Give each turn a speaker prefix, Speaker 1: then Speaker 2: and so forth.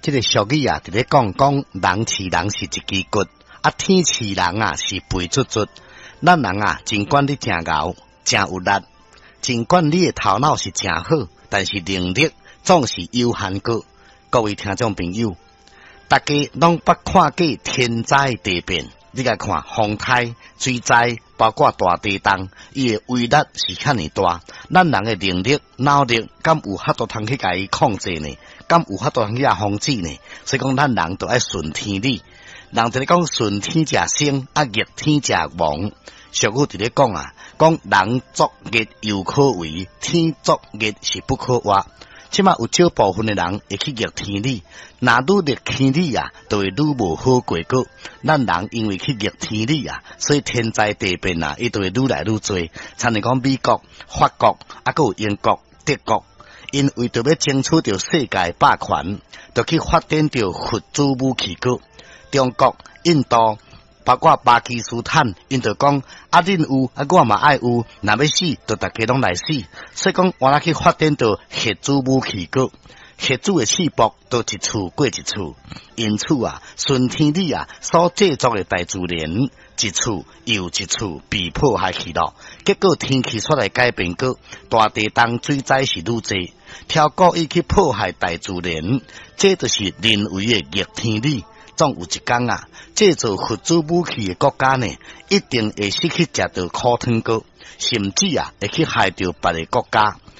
Speaker 1: 这个俗语啊，伫咧讲人饲人是一支骨，天饲人啊是肥足足。咱人啊，尽管你真牛、真有力，尽管你的头脑是真好，但是能力总是有限个。各位听众朋友，大家拢捌看过天灾地变，你来看风灾、水灾，包括大地震，伊的威力是遐尼大。咱人的能力、脑力，敢有法度通去甲伊控制呢？敢有法度通去甲防止呢？所以讲，咱人都爱顺天理。人就咧讲顺天者生，逆天者亡。俗语伫咧讲啊，讲人作孽犹可为，天作孽是不可挖。即马有少部分的人会去逆天理，若愈逆天理啊，就会愈无好过果。咱人因为去逆天理啊，所以天灾地变啊，伊就会愈来愈多。像你讲美国、法国，还有英国、德国，因为着要争取着世界霸权，就去发展着核子武器个。中国、印度，包括巴基斯坦，因就讲恁有，我嘛爱有，若要死，就大家拢来死。所以讲，我来去发展到核子武器个，核子的气爆，都一处过一处。因此啊，顺天理啊，所制作的大自然，一处又一处被破坏去了。结果天气出来改变个，大地震、水灾是愈多，挑故意去破坏大自然，这就是人为的逆天理。总有一天啊，制造核子武器的国家呢，一定会失去食到苦汤果，甚至啊会去害到别个国家。